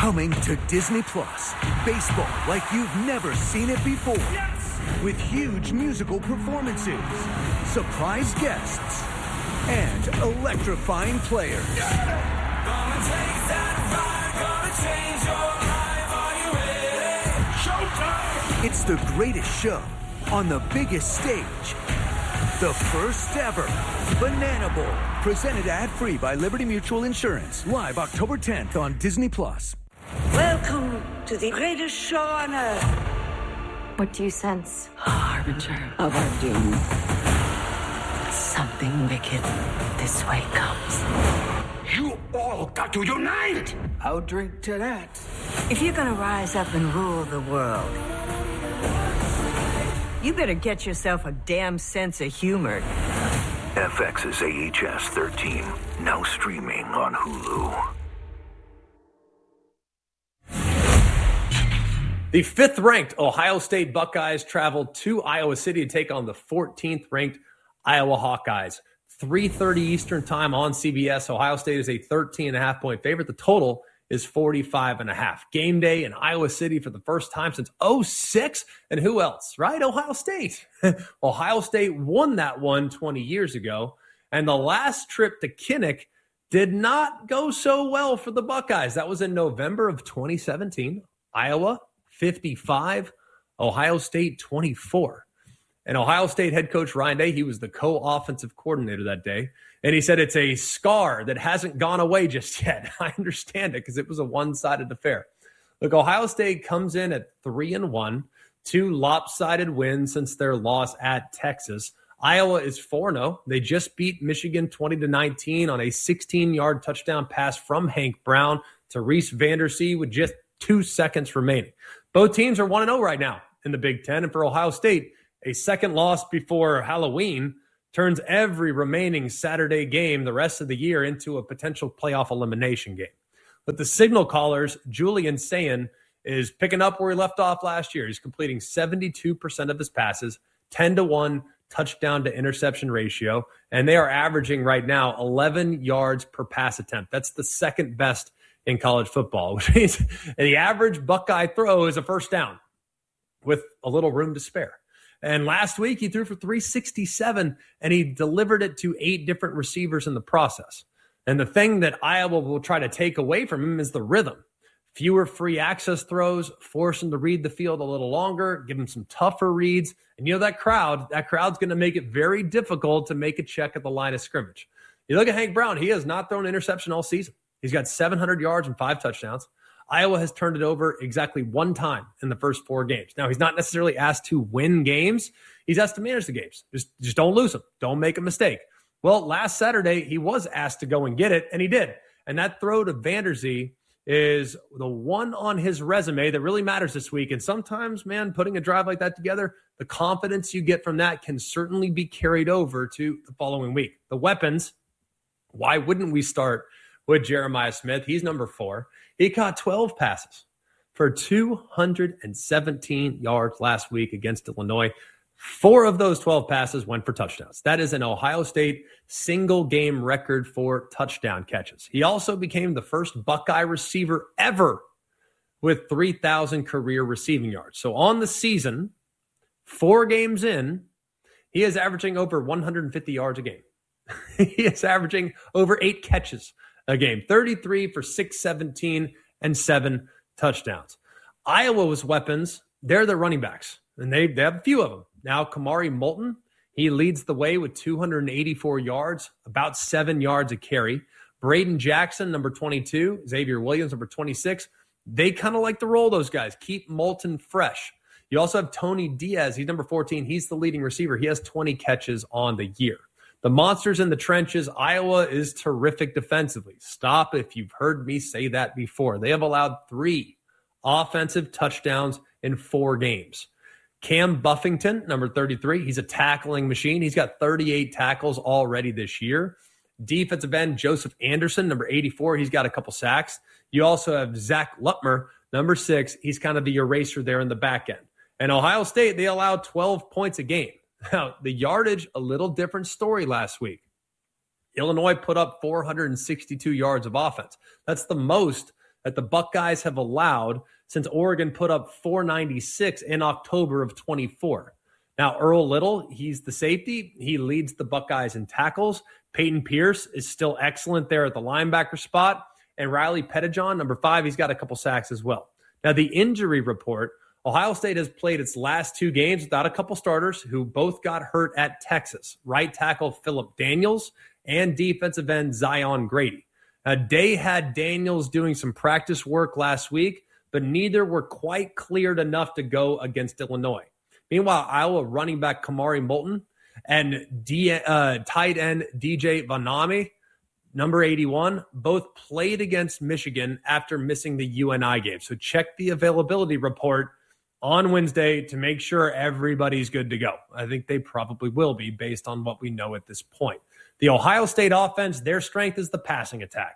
Coming to Disney Plus, baseball like you've never seen it before. Yes! With huge musical performances, surprise guests, and electrifying players. Yeah! Gonna take that ride, gonna change your life. Are you ready? Showtime! It's the greatest show on the biggest stage. The first ever Banana Bowl, presented ad-free by Liberty Mutual Insurance. Live October 10th on Disney Plus. Welcome to the greatest show on earth. What do you sense? A harbinger of our doom. Something wicked this way comes. You all got to unite! I'll drink to that. If you're gonna rise up and rule the world, you better get yourself a damn sense of humor. FX's AHS 13, now streaming on Hulu. The 5th-ranked Ohio State Buckeyes traveled to Iowa City to take on the 14th-ranked Iowa Hawkeyes. 3:30 Eastern time on CBS. Ohio State is a 13.5-point favorite. The total is 45.5. Game day in Iowa City for the first time since 2006. And who else, right? Ohio State. Ohio State won that one 20 years ago. And the last trip to Kinnick did not go so well for the Buckeyes. That was in November of 2017. Iowa 55, Ohio State 24. And Ohio State head coach Ryan Day, he was the co-offensive coordinator that day. And he said it's a scar that hasn't gone away just yet. I understand it because it was a one-sided affair. Look, Ohio State comes in at 3-1, 2 lopsided wins since their loss at Texas. Iowa is 4-0. They just beat Michigan 20-19 on a 16-yard touchdown pass from Hank Brown to Reese Vandersee with just 2 seconds remaining. Both teams are 1-0 right now in the Big Ten. And for Ohio State, a second loss before Halloween turns every remaining Saturday game the rest of the year into a potential playoff elimination game. But the signal callers, Julian Sayin, is picking up where he left off last year. He's completing 72% of his passes, 10-1 touchdown to interception ratio, and they are averaging right now 11 yards per pass attempt. That's the second best in college football, which means the average Buckeye throw is a first down with a little room to spare. And last week he threw for 367 and he delivered it to 8 different receivers in the process. And the thing that Iowa will try to take away from him is the rhythm. Fewer free access throws, force him to read the field a little longer, give him some tougher reads. And you know that crowd's going to make it very difficult to make a check at the line of scrimmage. You look at Hank Brown, he has not thrown an interception all season. He's got 700 yards and 5 touchdowns. Iowa has turned it over exactly 1 time in the first 4 games. Now, he's not necessarily asked to win games. He's asked to manage the games. Just don't lose them. Don't make a mistake. Well, last Saturday, he was asked to go and get it, and he did. And that throw to Vandersee is the one on his resume that really matters this week. And sometimes, man, putting a drive like that together, the confidence you get from that can certainly be carried over to the following week. The weapons, why wouldn't we start with Jeremiah Smith? He's number 4. He caught 12 passes for 217 yards last week against Illinois. 4 of those 12 passes went for touchdowns. That is an Ohio State single-game record for touchdown catches. He also became the first Buckeye receiver ever with 3,000 career receiving yards. So on the season, 4 games in, he is averaging over 150 yards a game. He is averaging over 8 catches a game, 33 for 617 and 7 touchdowns. Iowa's weapons, they're the running backs, and they have a few of them. Now, Kamari Moulton, he leads the way with 284 yards, about 7 yards a carry. Braden Jackson, number 22, Xavier Williams, number 26. They kind of like to roll those guys, keep Moulton fresh. You also have Tony Diaz. He's number 14. He's the leading receiver. He has 20 catches on the year. The monsters in the trenches, Iowa is terrific defensively. Stop if you've heard me say that before. They have allowed 3 offensive touchdowns in 4 games. Cam Buffington, number 33, he's a tackling machine. He's got 38 tackles already this year. Defensive end, Joseph Anderson, number 84, he's got a couple sacks. You also have Zach Lutmer, number 6. He's kind of the eraser there in the back end. And Ohio State, they allowed 12 points a game. Now, the yardage, a little different story last week. Illinois put up 462 yards of offense. That's the most that the Buckeyes have allowed since Oregon put up 496 in October of 24. Now, Earl Little, he's the safety. He leads the Buckeyes in tackles. Peyton Pierce is still excellent there at the linebacker spot. And Riley Pettijohn, number 5, he's got a couple sacks as well. Now, the injury report, Ohio State has played its last 2 games without a couple starters who both got hurt at Texas. Right tackle Phillip Daniels and defensive end Zion Grady. Day had Daniels doing some practice work last week, but neither were quite cleared enough to go against Illinois. Meanwhile, Iowa running back Kamari Moulton and tight end DJ Vanami, number 81, both played against Michigan after missing the UNI game. So check the availability report on Wednesday to make sure everybody's good to go. I think they probably will be based on what we know at this point. The Ohio State offense, their strength is the passing attack.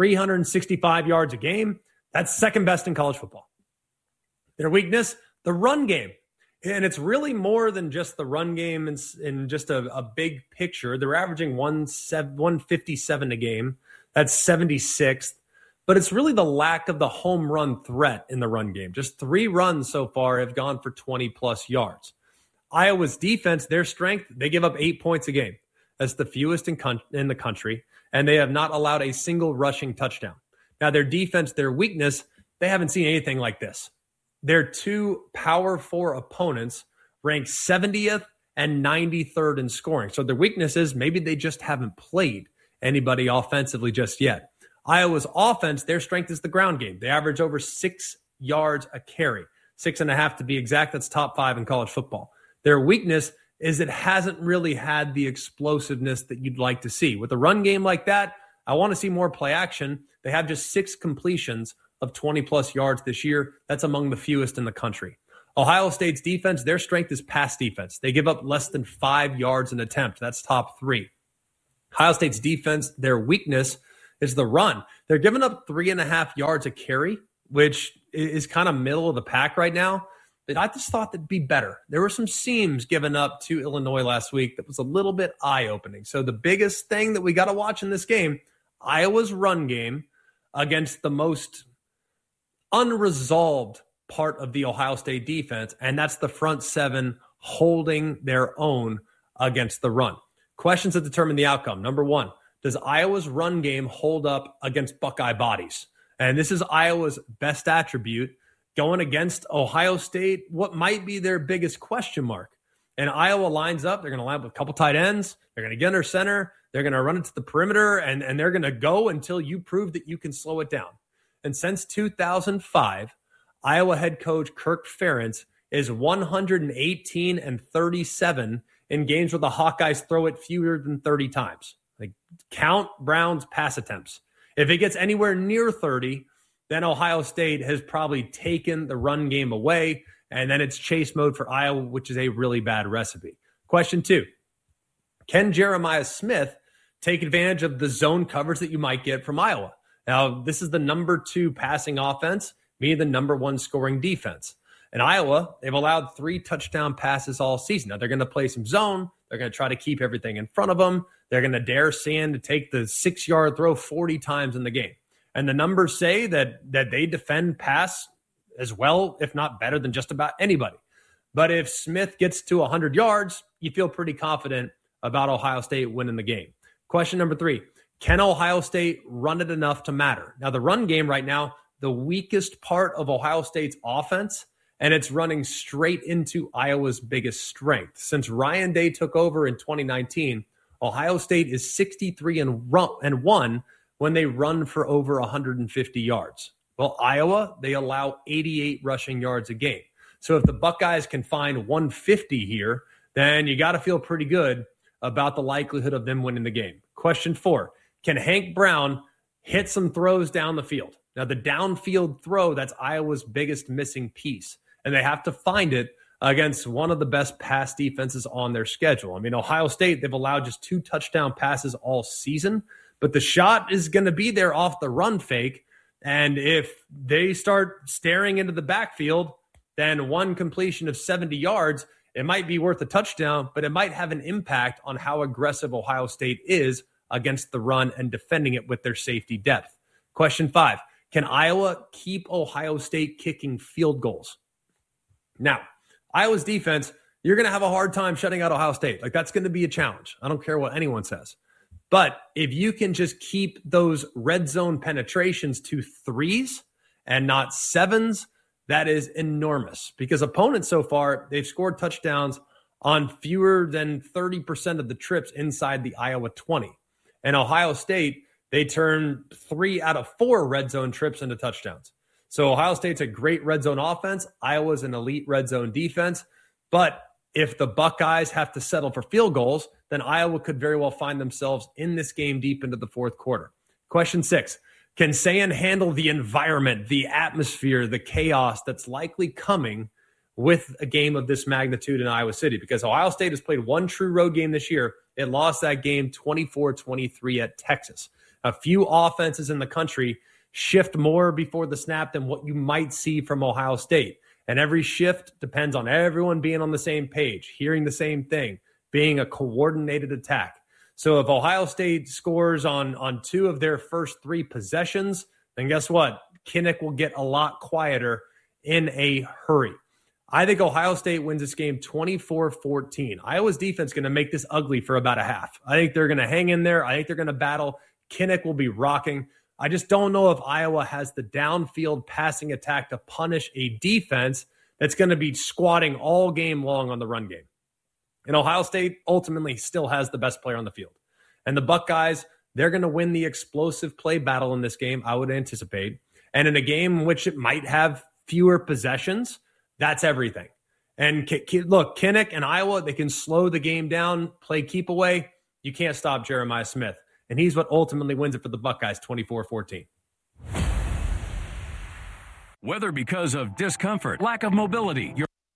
365 yards a game. That's second best in college football. Their weakness, the run game. And it's really more than just the run game in just a big picture. They're averaging 157 a game. That's 76th. But it's really the lack of the home run threat in the run game. Just 3 runs so far have gone for 20-plus yards. Iowa's defense, their strength, they give up 8 points a game. That's the fewest in the country. And they have not allowed a single rushing touchdown. Now, their defense, their weakness, they haven't seen anything like this. Their 2 Power 4 opponents rank 70th and 93rd in scoring. So their weakness is maybe they just haven't played anybody offensively just yet. Iowa's offense, their strength is the ground game. They average over 6 yards a carry, 6.5 to be exact. That's top 5 in college football. Their weakness is it hasn't really had the explosiveness that you'd like to see. With a run game like that, I want to see more play action. They have just 6 completions of 20-plus yards this year. That's among the fewest in the country. Ohio State's defense, their strength is pass defense. They give up less than 5 yards an attempt. That's top 3. Ohio State's defense, their weakness is the run. They're giving up 3.5 yards a carry, which is kind of middle of the pack right now. But I just thought that'd be better. There were some seams given up to Illinois last week that was a little bit eye-opening. So the biggest thing that we got to watch in this game, Iowa's run game against the most unresolved part of the Ohio State defense, and that's the front 7 holding their own against the run. Questions that determine the outcome. Number 1, does Iowa's run game hold up against Buckeye bodies? And this is Iowa's best attribute going against Ohio State, what might be their biggest question mark. And Iowa lines up. They're going to line up with a couple tight ends. They're going to get under center. They're going to run it to the perimeter, and they're going to go until you prove that you can slow it down. And since 2005, Iowa head coach Kirk Ferentz is 118-37 in games where the Hawkeyes throw it fewer than 30 times. Like, count Brown's pass attempts. If it gets anywhere near 30, then Ohio State has probably taken the run game away, and then it's chase mode for Iowa, which is a really bad recipe. Question 2, can Jeremiah Smith take advantage of the zone coverage that you might get from Iowa? Now, this is the number 2 passing offense, meaning the number 1 scoring defense. In Iowa, they've allowed 3 touchdown passes all season. Now, they're going to play some zone. They're going to try to keep everything in front of them. They're going to dare Sand to take the 6-yard throw 40 times in the game. And the numbers say that they defend pass as well, if not better than just about anybody. But if Smith gets to 100 yards, you feel pretty confident about Ohio State winning the game. Question number 3, can Ohio State run it enough to matter? Now, the run game right now, the weakest part of Ohio State's offense, and it's running straight into Iowa's biggest strength. Since Ryan Day took over in 2019, Ohio State is 63-1 when they run for over 150 yards. Well, Iowa, they allow 88 rushing yards a game. So if the Buckeyes can find 150 here, then you got to feel pretty good about the likelihood of them winning the game. Question 4, can Hank Brown hit some throws down the field? Now, the downfield throw, that's Iowa's biggest missing piece, and they have to find it against one of the best pass defenses on their schedule. I mean, Ohio State, they've allowed just 2 touchdown passes all season, but the shot is going to be there off the run fake, and if they start staring into the backfield, then one completion of 70 yards, it might be worth a touchdown, but it might have an impact on how aggressive Ohio State is against the run and defending it with their safety depth. Question 5, Can Iowa keep Ohio State kicking field goals? Now, Iowa's defense, you're going to have a hard time shutting out Ohio State. Like, that's going to be a challenge. I don't care what anyone says. But if you can just keep those red zone penetrations to 3s and not 7s, that is enormous. Because opponents so far, they've scored touchdowns on fewer than 30% of the trips inside the Iowa 20. And Ohio State, they turn 3 out of 4 red zone trips into touchdowns. So Ohio State's a great red zone offense. Iowa's an elite red zone defense. But if the Buckeyes have to settle for field goals, then Iowa could very well find themselves in this game deep into the fourth quarter. Question 6, can Sayan handle the environment, the atmosphere, the chaos that's likely coming with a game of this magnitude in Iowa City? Because Ohio State has played one true road game this year. It lost that game 24-23 at Texas. A few offenses in the country shift more before the snap than what you might see from Ohio State. And every shift depends on everyone being on the same page, hearing the same thing, being a coordinated attack. So if Ohio State scores on 2 of their first 3 possessions, then guess what? Kinnick will get a lot quieter in a hurry. I think Ohio State wins this game 24-14. Iowa's defense is going to make this ugly for about a half. I think they're going to hang in there. I think they're going to battle. Kinnick will be rocking. I just don't know if Iowa has the downfield passing attack to punish a defense that's going to be squatting all game long on the run game. And Ohio State ultimately still has the best player on the field. And the Buckeyes, they're going to win the explosive play battle in this game, I would anticipate. And in a game in which it might have fewer possessions, that's everything. And look, Kinnick and Iowa, they can slow the game down, play keep away. You can't stop Jeremiah Smith. And he's what ultimately wins it for the Buckeyes, 24-14. Whether because of discomfort, lack of mobility,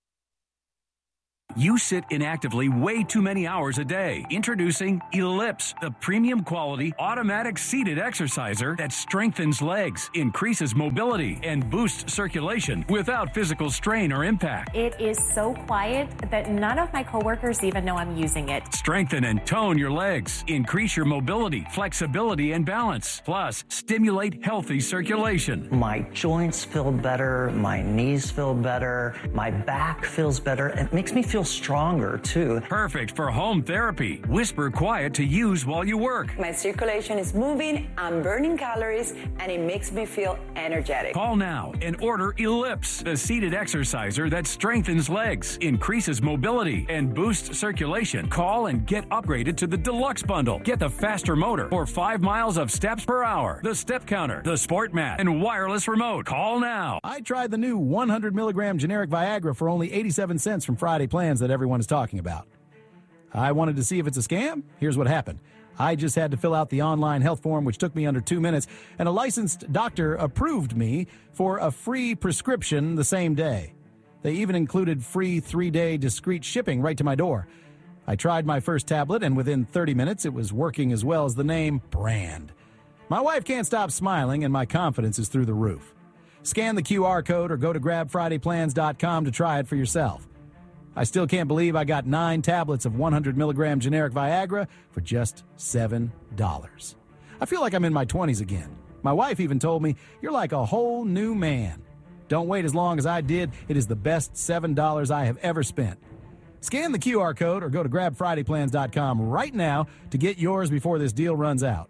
you sit inactively way too many hours a day. Introducing Ellipse, the premium quality automatic seated exerciser that strengthens legs, increases mobility, and boosts circulation without physical strain or impact. It is so quiet that none of my coworkers even know I'm using it. Strengthen and tone your legs. Increase your mobility, flexibility, and balance. Plus, stimulate healthy circulation. My joints feel better. My knees feel better. My back feels better. It makes me feel stronger too. Perfect for home therapy. Whisper quiet to use while you work. My circulation is moving, I'm burning calories, and it makes me feel energetic. Call now and order Ellipse, the seated exerciser that strengthens legs, increases mobility, and boosts circulation. Call and get upgraded to the Deluxe Bundle. Get the faster motor for 5 miles of steps per hour, the step counter, the sport mat, and wireless remote. Call now. I tried the new 100 milligram generic Viagra for only 87 cents from Friday Plans that everyone is talking about. I wanted to see if it's a scam. Here's what happened. I just had to fill out the online health form, which took me under 2 minutes, and a licensed doctor approved me for a free prescription the same day. They even included free 3-day discreet shipping right to my door. I tried my first tablet, and within 30 minutes, it was working as well as the name brand. My wife can't stop smiling, and my confidence is through the roof. Scan the QR code or go to grabfridayplans.com to try it for yourself. I still can't believe I got 9 tablets of 100 milligram generic Viagra for just $7. I feel like I'm in my 20s again. My wife even told me, "You're like a whole new man." Don't wait as long as I did. It is the best $7 I have ever spent. Scan the QR code or go to grabfridayplans.com right now to get yours before this deal runs out.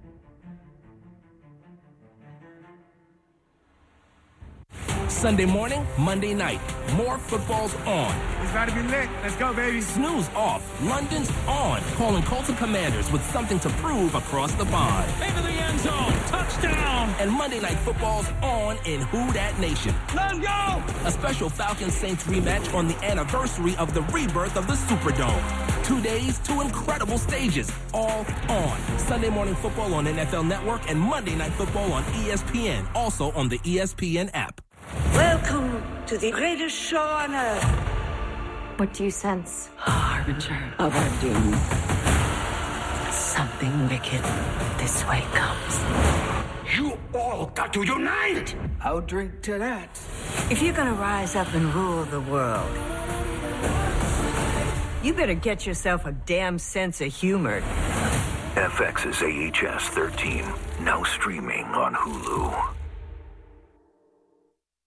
Sunday morning, Monday night. More football's on. It's about to be lit. Let's go, baby. Snooze off. London's on. Calling Colts and Commanders with something to prove across the pond. Into the end zone. Touchdown. And Monday Night Football's on in Who Dat Nation. Let's go. A special Falcons-Saints rematch on the anniversary of the rebirth of the Superdome. 2 days, 2 incredible stages, all on. Sunday Morning Football on NFL Network and Monday Night Football on ESPN, also on the ESPN app. Welcome to the greatest show on earth. What do you sense? A harbinger of our doom. Something wicked this way comes. You all got to unite! I'll drink to that. If you're gonna rise up and rule the world, you better get yourself a damn sense of humor. FX's AHS 13, now streaming on Hulu.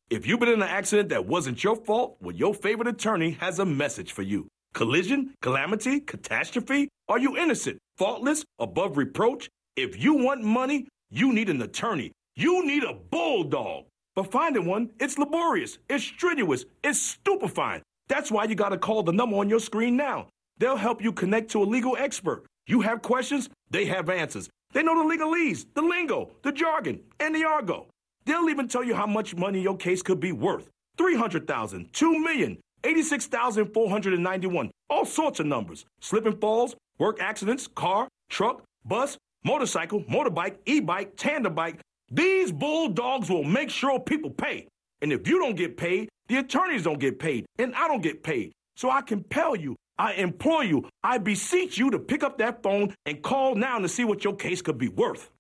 If you've been in an accident that wasn't your fault, well, your favorite attorney has a message for you. Collision, calamity, catastrophe? Are you innocent, faultless, above reproach? If you want money, you need an attorney. You need a bulldog. But finding one, it's laborious, it's strenuous, it's stupefying. That's why you got to call the number on your screen now. They'll help you connect to a legal expert. You have questions, they have answers. They know the legalese, the lingo, the jargon, and the argot. They'll even tell you how much money your case could be worth. $300,000, $2 million, $86,491, all sorts of numbers. Slip and falls, work accidents, car, truck, bus, motorcycle, motorbike, e-bike, tandem bike. These bulldogs will make sure people pay. And if you don't get paid, the attorneys don't get paid, and I don't get paid. So I compel you, I implore you, I beseech you to pick up that phone and call now to see what your case could be worth.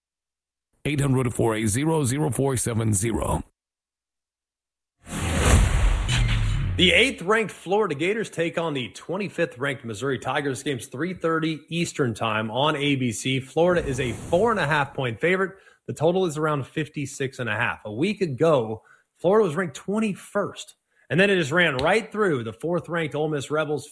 800-480-0470. The 8th-ranked Florida Gators take on the 25th-ranked Missouri Tigers. Game's 3:30 Eastern Time on ABC. Florida is a 4.5-point favorite. The total is around 56.5. A week ago, Florida was ranked 21st. And then it just ran right through the 4th-ranked Ole Miss Rebels,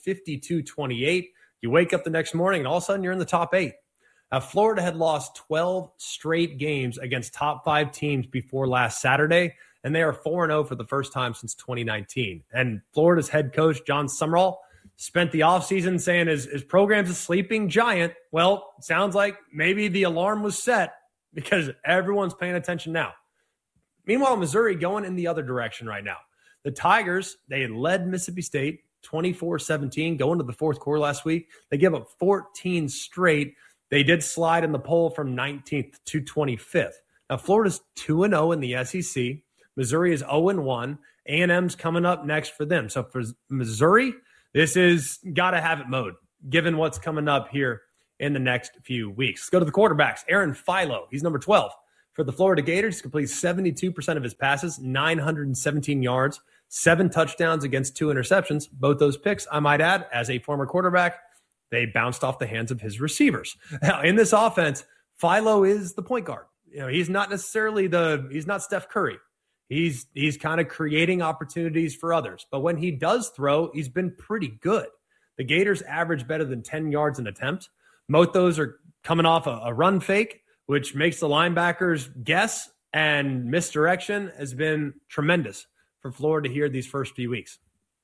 52-28. You wake up the next morning, and all of a sudden you're in the top 8. Now, Florida had lost 12 straight games against top 5 teams before last Saturday, and they are 4-0 for the first time since 2019. And Florida's head coach, John Summerall, spent the offseason saying his program's a sleeping giant. Well, it sounds like maybe the alarm was set because everyone's paying attention now. Meanwhile, Missouri going in the other direction right now. The Tigers, they had led Mississippi State 24-17 going to the fourth quarter last week. They give up 14 straight. They did slide in the poll from 19th to 25th. Now, Florida's 2-0 in the SEC. Missouri is 0-1. A&M's coming up next for them. So for Missouri, this is got-to-have-it mode, given what's coming up here in the next few weeks. Let's go to the quarterbacks. Aaron Philo, he's number 12. For the Florida Gators, he completes 72% of his passes, 917 yards, 7 touchdowns against 2 interceptions. Both those picks, I might add, as a former quarterback, they bounced off the hands of his receivers. Now, in this offense, Philo is the point guard. You know, he's not necessarily he's not Steph Curry. He's kind of creating opportunities for others. But when he does throw, he's been pretty good. The Gators average better than 10 yards an attempt. Most of those are coming off a run fake, which makes the linebackers guess, and misdirection has been tremendous for Florida here these first few weeks.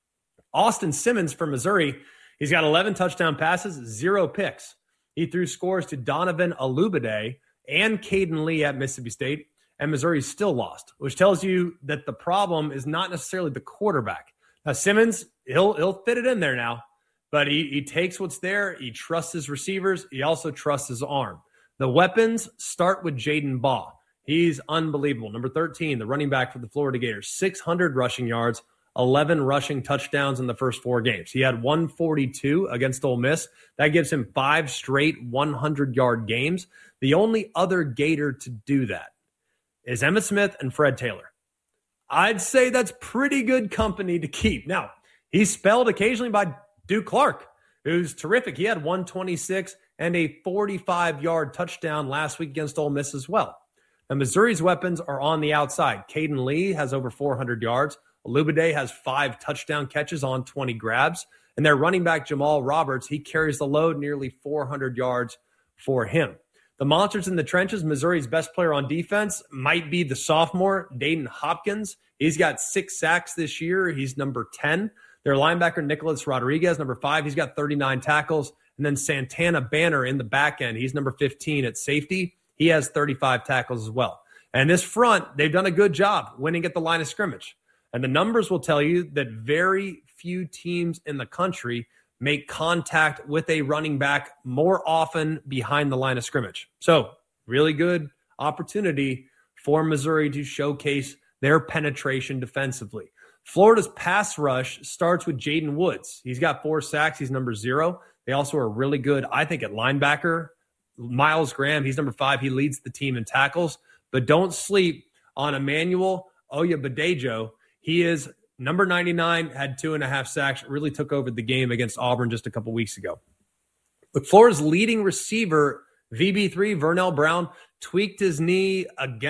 Austin Simmons for Missouri, he's got 11 touchdown passes, 0 picks. He threw scores to Donovan Olubade and Caden Lee at Mississippi State, and Missouri still lost, which tells you that the problem is not necessarily the quarterback. Now, Simmons, he'll fit it in there now, but he takes what's there. He trusts his receivers. He also trusts his arm. The weapons start with Jaden Baugh. He's unbelievable. Number 13, the running back for the Florida Gators, 600 rushing yards, 11 rushing touchdowns in the first 4 games. He had 142 against Ole Miss. That gives him 5 straight 100-yard games. The only other Gator to do that is Emmitt Smith and Fred Taylor. I'd say that's pretty good company to keep. Now, he's spelled occasionally by Duke Clark, who's terrific. He had 126 and a 45-yard touchdown last week against Ole Miss as well. Now, Missouri's weapons are on the outside. Caden Lee has over 400 yards. Olubade has 5 touchdown catches on 20 grabs. And their running back, Jamal Roberts, he carries the load, nearly 400 yards for him. The monsters in the trenches, Missouri's best player on defense might be the sophomore, Dayton Hopkins. He's got 6 sacks this year. He's number 10. Their linebacker, Nicholas Rodriguez, number 5. He's got 39 tackles. And then Santana Banner in the back end. He's number 15 at safety. He has 35 tackles as well. And this front, they've done a good job winning at the line of scrimmage. And the numbers will tell you that very few teams in the country make contact with a running back more often behind the line of scrimmage. So really good opportunity for Missouri to showcase their penetration defensively. Florida's pass rush starts with Jaden Woods. He's got 4 sacks. He's number 0. They also are really good, I think, at linebacker. Miles Graham, he's number 5. He leads the team in tackles. But don't sleep on Emmanuel Oyabadejo. He is number 99, had 2.5 sacks, really took over the game against Auburn just a couple weeks ago. Look, Florida's leading receiver, VB3, Vernell Brown, tweaked his knee against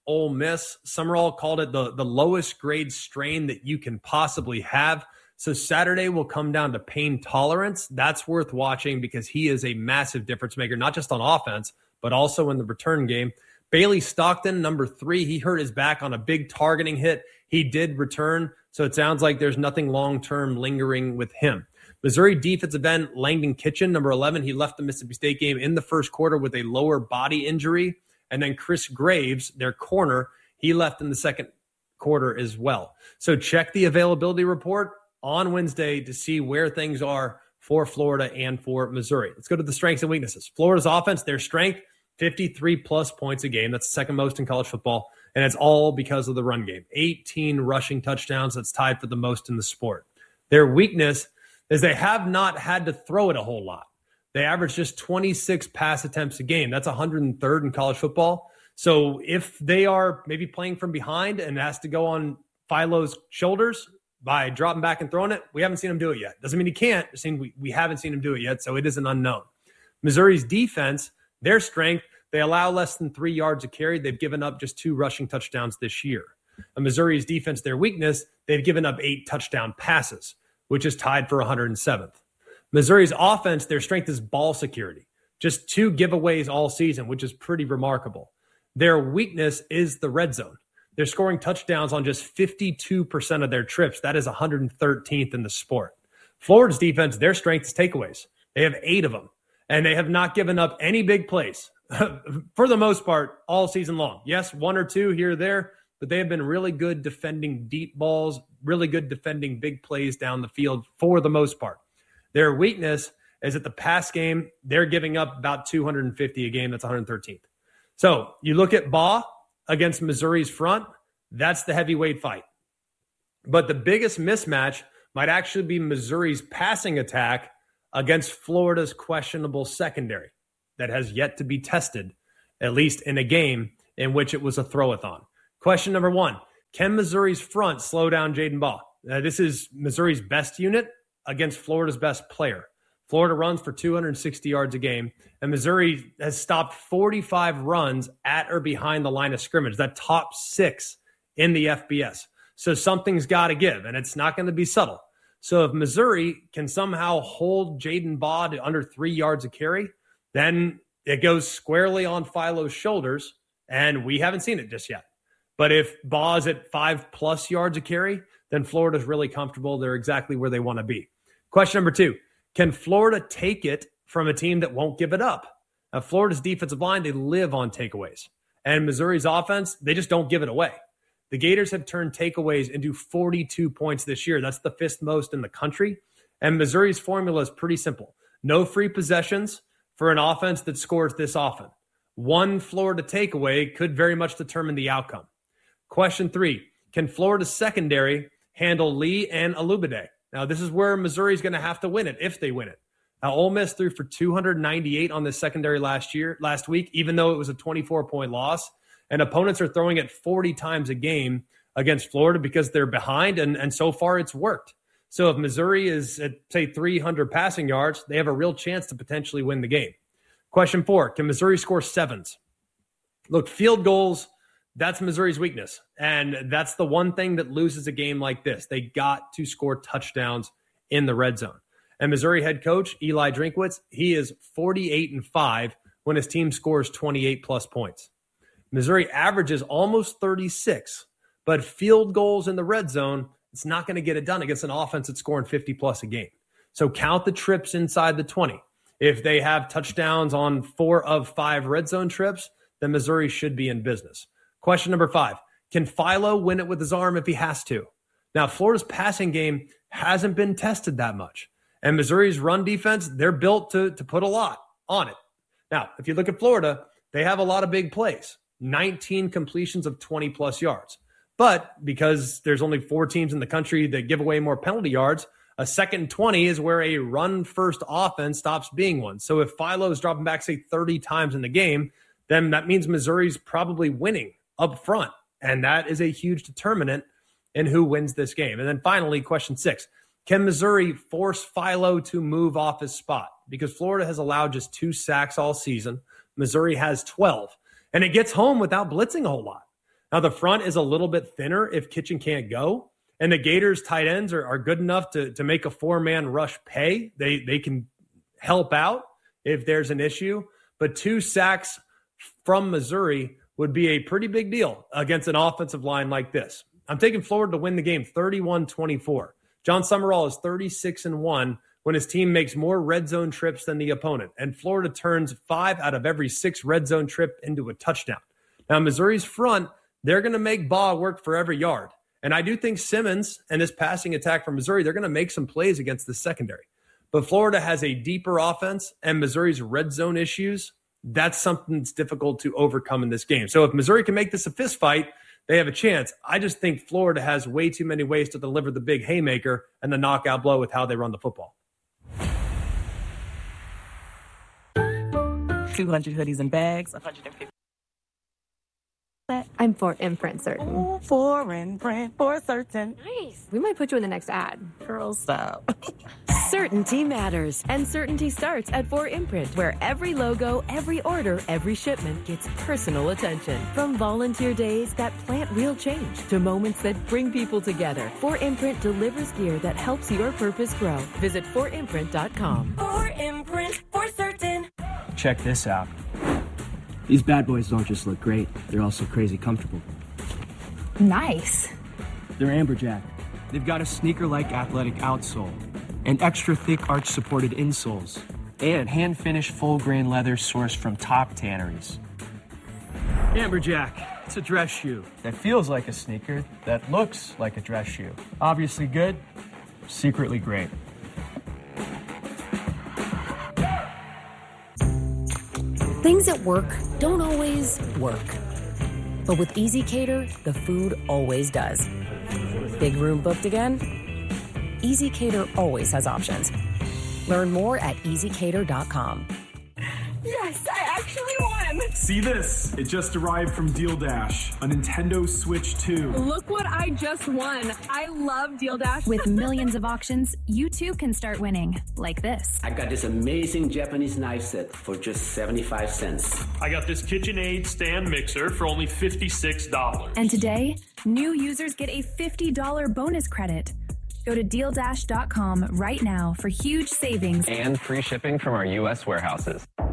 Ole Miss. Summerall called it the lowest grade strain that you can possibly have. So Saturday will come down to pain tolerance. That's worth watching because he is a massive difference maker, not just on offense, but also in the return game. Bailey Stockton, number 3, he hurt his back on a big targeting hit. He did return, so it sounds like there's nothing long-term lingering with him. Missouri defensive end Langdon Kitchen, number 11, he left the Mississippi State game in the first quarter with a lower body injury. And then Chris Graves, their corner, he left in the second quarter as well. So check the availability report on Wednesday to see where things are for Florida and for Missouri. Let's go to the strengths and weaknesses. Florida's offense, their strength, 53-plus points a game. That's the second most in college football, and it's all because of the run game. 18 rushing touchdowns. That's tied for the most in the sport. Their weakness is they have not had to throw it a whole lot. They average just 26 pass attempts a game. That's 103rd in college football. So if they are maybe playing from behind and has to go on Philo's shoulders by dropping back and throwing it, we haven't seen him do it yet. Doesn't mean he can't. We haven't seen him do it yet, so it is an unknown. Missouri's defense, their strength, they allow less than 3 yards a carry. They've given up just 2 rushing touchdowns this year. And Missouri's defense, their weakness, they've given up 8 touchdown passes, which is tied for 107th. Missouri's offense, their strength is ball security. Just 2 giveaways all season, which is pretty remarkable. Their weakness is the red zone. They're scoring touchdowns on just 52% of their trips. That is 113th in the sport. Florida's defense, their strength is takeaways. They have 8 of them, and they have not given up any big plays for the most part all season long. Yes, 1 or 2 here or there, but they have been really good defending deep balls, really good defending big plays down the field for the most part. Their weakness is that the pass game, they're giving up about 250 a game. That's 113th. So you look at Baugh against Missouri's front, that's the heavyweight fight. But the biggest mismatch might actually be Missouri's passing attack against Florida's questionable secondary that has yet to be tested, at least in a game in which it was a throw-a-thon. Question number 1, can Missouri's front slow down Jaden Baugh? This is Missouri's best unit against Florida's best player. Florida runs for 260 yards a game, and Missouri has stopped 45 runs at or behind the line of scrimmage. That top 6 in the FBS. So something's got to give, and it's not going to be subtle. So if Missouri can somehow hold Jaden Baugh to under 3 yards a carry, then it goes squarely on Philo's shoulders, and we haven't seen it just yet. But if Baugh's at 5+ yards a carry, then Florida's really comfortable. They're exactly where they want to be. Question number 2. Can Florida take it from a team that won't give it up? Now, Florida's defensive line, they live on takeaways. And Missouri's offense, they just don't give it away. The Gators have turned takeaways into 42 points this year. That's the 5th most in the country. And Missouri's formula is pretty simple. No free possessions for an offense that scores this often. 1 Florida takeaway could very much determine the outcome. Question 3, can Florida's secondary handle Lee and Alubade? Now, this is where Missouri's going to have to win it if they win it. Now, Ole Miss threw for 298 on this secondary last week, even though it was a 24-point loss. And opponents are throwing it 40 times a game against Florida because they're behind, and so far it's worked. So if Missouri is at, say, 300 passing yards, they have a real chance to potentially win the game. Question 4, can Missouri score 7s? Look, field goals, that's Missouri's weakness. And that's the one thing that loses a game like this. They got to score touchdowns in the red zone. And Missouri head coach Eli Drinkwitz, he is 48-5 when his team scores 28+ points. Missouri averages almost 36, but field goals in the red zone, it's not going to get it done against an offense that's scoring 50+ a game. So count the trips inside the 20. If they have touchdowns on 4 of 5 red zone trips, then Missouri should be in business. Question number 5, can Philo win it with his arm if he has to? Now, Florida's passing game hasn't been tested that much. And Missouri's run defense, they're built to put a lot on it. Now, if you look at Florida, they have a lot of big plays, 19 completions of 20+ yards. But because there's only 4 teams in the country that give away more penalty yards, a 2nd and 20 is where a run-first offense stops being one. So if Philo is dropping back, say, 30 times in the game, then that means Missouri's probably winning up front. And that is a huge determinant in who wins this game. And then finally, question 6. Can Missouri force Philo to move off his spot? Because Florida has allowed just 2 sacks all season. Missouri has 12. And it gets home without blitzing a whole lot. Now, the front is a little bit thinner if Kitchen can't go. And the Gators tight ends are good enough to make a 4-man rush pay. They can help out if there's an issue. But 2 sacks from Missouri would be a pretty big deal against an offensive line like this. I'm taking Florida to win the game 31-24. John Summerall is 36-1 when his team makes more red zone trips than the opponent. And Florida turns 5 out of every 6 red zone trip into a touchdown. Now, Missouri's front, they're going to make Baugh work for every yard. And I do think Simmons and this passing attack from Missouri, they're going to make some plays against the secondary. But Florida has a deeper offense, and Missouri's red zone issues, that's something that's difficult to overcome in this game. So if Missouri can make this a fist fight, they have a chance. I just think Florida has way too many ways to deliver the big haymaker and the knockout blow with how they run the football. 200 hoodies and bags, 150. I'm for Imprint Certain. Ooh, for Imprint, for certain. Nice. We might put you in the next ad. Girl, stop. Certainty matters, and certainty starts at 4imprint, where every logo, every order, every shipment gets personal attention. From volunteer days that plant real change to moments that bring people together, 4imprint delivers gear that helps your purpose grow. Visit 4imprint.com. 4imprint, for certain. Check this out. These bad boys don't just look great, they're also crazy comfortable. Nice. They're Amberjack. They've got a sneaker-like athletic outsole and extra thick arch-supported insoles and hand-finished full-grain leather sourced from top tanneries. Amberjack, it's a dress shoe that feels like a sneaker, that looks like a dress shoe. Obviously good, secretly great. Things at work don't always work. But with EasyCater, the food always does. Big room booked again? EasyCater always has options. Learn more at easycater.com. Yes, I actually won! See this? It just arrived from Deal Dash, a Nintendo Switch 2. Look what I just won. I love Deal Dash. With millions of auctions, you too can start winning, like this. I got this amazing Japanese knife set for just 75 cents. I got this KitchenAid stand mixer for only $56. And today, new users get a $50 bonus credit. Go to DealDash.com right now for huge savings and free shipping from our U.S. warehouses.